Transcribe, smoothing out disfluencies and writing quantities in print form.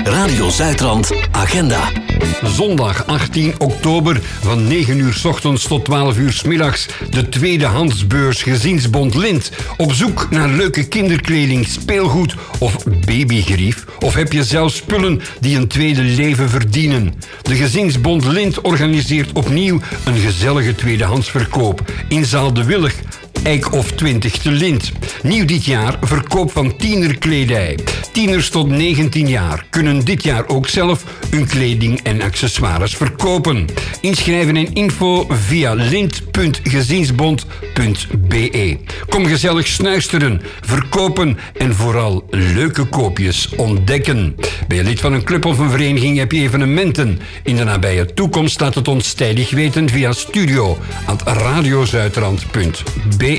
Radio Zuidrand Agenda. Zondag 18 oktober van 9 uur 's ochtends tot 12 uur 's middags de tweedehandsbeurs Gezinsbond Lint. Op zoek naar leuke kinderkleding, speelgoed of babygerief? Of heb je zelf spullen die een tweede leven verdienen? De Gezinsbond Lint organiseert opnieuw een gezellige tweedehandsverkoop in Zaal de Willig, Eik of 20 te Lint. Nieuw dit jaar verkoop van tienerkledij. Tieners tot 19 jaar kunnen dit jaar ook zelf hun kleding en accessoires verkopen. Inschrijven en info via lint.gezinsbond.be. Kom gezellig snuisteren, verkopen en vooral leuke koopjes ontdekken. Ben je lid van een club of een vereniging, heb je evenementen in de nabije toekomst? Laat het ons tijdig weten via studio@radiozuidrand.be.